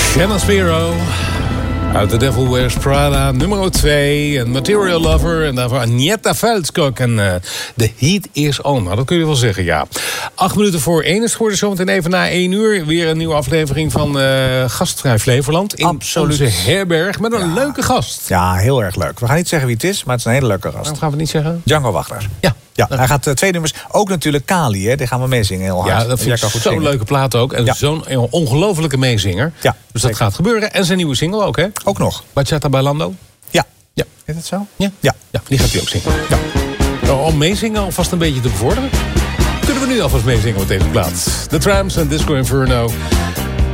Shannon Spiro uit The Devil Wears Prada, nummer 2. En Material Lover. En daarvoor Agneta Veldskog. En The Heat is on. Nou, dat kun je wel zeggen, ja. 8 minuten voor 1 is het geworden. Zometeen even na 1 uur. Weer een nieuwe aflevering van Gastvrij Flevoland. In onze herberg met een leuke gast. Ja, heel erg leuk. We gaan niet zeggen wie het is, maar het is een hele leuke gast. Waarom gaan we het niet zeggen? Django Wagner. Ja, hij gaat 2 nummers. Ook natuurlijk Kali, hè. Die gaan we meezingen heel hard. Ja, dat vind ik zo'n leuke plaat ook. En zo'n ongelofelijke meezinger. Ja, dus dat gaat gebeuren. En zijn nieuwe single ook, hè? Ook nog. Bachata Bailando. Ja. Ja. Is het zo? Ja, die gaat hij ook zingen. Ja. Om meezingen alvast een beetje te bevorderen, kunnen we nu alvast meezingen met deze plaat. The Tramps en Disco Inferno.